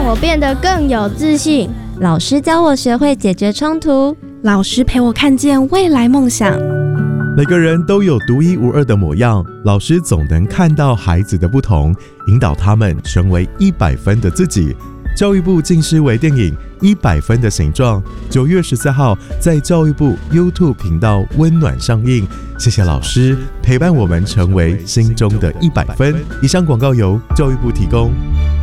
我变得更有自信。 老师教我学会解决冲突， 老师陪我看见未来梦想。 每个人都有独一无二的模样，老师总能看到孩子的不同，引导他们成为100分的自己。教育部近视微电影《100分的形状》9月14号在教育部 YouTube 频道温暖上映。谢谢老师陪伴我们成为心中的100分。以上广告由教育部提供。